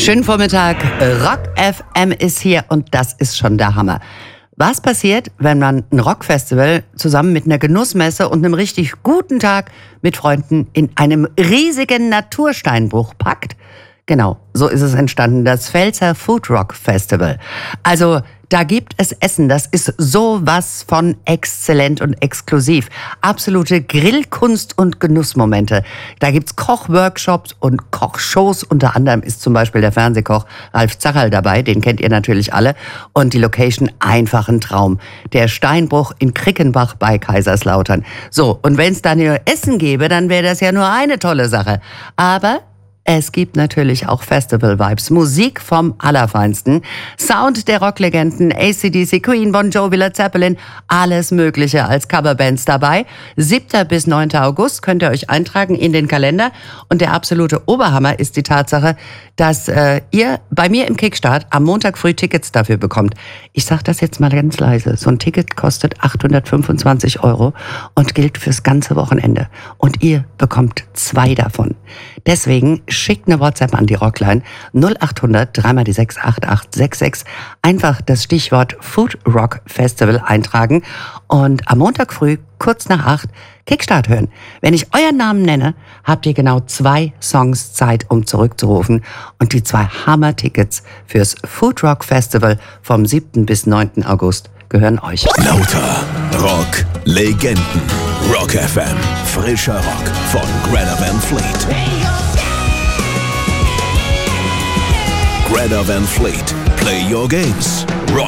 Schönen Vormittag, Rock FM ist hier und das ist schon der Hammer. Was passiert, wenn man ein Rockfestival zusammen mit einer Genussmesse und einem richtig guten Tag mit Freunden in einem riesigen Natursteinbruch packt? Genau, so ist es entstanden, das Pfälzer Food Rock Festival. Also da gibt es Essen, das ist sowas von exzellent und exklusiv. Absolute Grillkunst und Genussmomente. Da gibt's Kochworkshops und Kochshows. Unter anderem ist zum Beispiel der Fernsehkoch Ralf Zacherl dabei, den kennt ihr natürlich alle. Und die Location einfach ein Traum. Der Steinbruch in Krickenbach bei Kaiserslautern. So, und wenn es da nur Essen gäbe, dann wäre das ja nur eine tolle Sache. Aber es gibt natürlich auch Festival-Vibes. Musik vom Allerfeinsten. Sound der Rocklegenden, AC/DC, Queen, Bon Jovi, Led Zeppelin. Alles Mögliche als Coverbands dabei. 7. bis 9. August könnt ihr euch eintragen in den Kalender. Und der absolute Oberhammer ist die Tatsache, dass ihr bei mir im Kickstart am Montag früh Tickets dafür bekommt. Ich sag das jetzt mal ganz leise. So ein Ticket kostet 825 € und gilt fürs ganze Wochenende. Und ihr bekommt 2 davon. Deswegen schickt eine WhatsApp an die Rockline 0800 3 die 6 8866. Einfach das Stichwort Food Rock Festival eintragen und am Montag früh kurz nach 8 Kickstart hören. Wenn ich euren Namen nenne, habt ihr genau 2 Songs Zeit, um zurückzurufen. Und die 2 Hammer-Tickets fürs Food Rock Festival vom 7. bis 9. August gehören euch. Lauter Rock Legenden. Rock FM. Frischer Rock von Greta Van Fleet. Greta Van Fleet. Play your games.